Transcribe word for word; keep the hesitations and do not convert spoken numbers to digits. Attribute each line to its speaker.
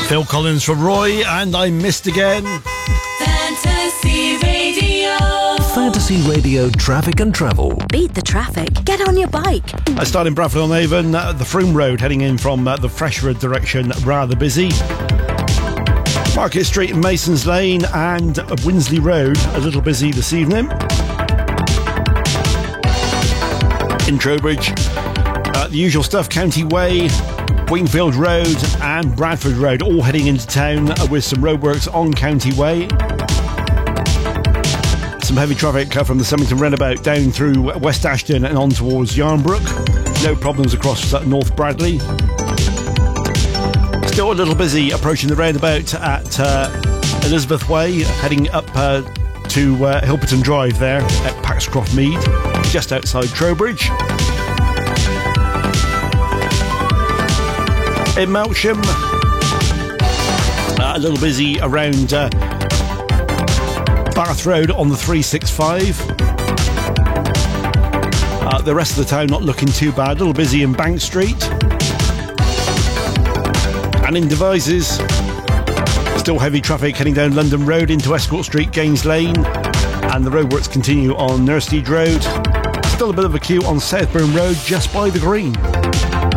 Speaker 1: Phil Collins from Roy, and I Missed Again.
Speaker 2: Fantasy Radio.
Speaker 3: Fantasy Radio traffic and travel.
Speaker 4: Beat the traffic. Get on your bike.
Speaker 1: I start in Bradford-on-Avon, uh, the Froome Road heading in from uh, the Freshford direction, rather busy. Market Street and Masons Lane and Winsley Road, a little busy this evening. In Trowbridge, uh, the usual stuff, County Way, Wingfield Road and Bradford Road, all heading into town uh, with some roadworks on County Way. Some heavy traffic uh, from the Symington Roundabout down through West Ashton and on towards Yarnbrook. No problems across uh, North Bradley. Still a little busy approaching the roundabout at uh, Elizabeth Way, heading up uh, to uh, Hilperton Drive there at Paxcroft Mead, just outside Trowbridge. In Melksham, uh, a little busy around uh, Bath Road on the three sixty-five. Uh, the rest of the town not looking too bad. A little busy in Bank Street. And in Devizes, still heavy traffic heading down London Road into Escort Street, Gaines Lane. And the roadworks continue on Nursteed Road. Still a bit of a queue on Southburn Road just by the Green.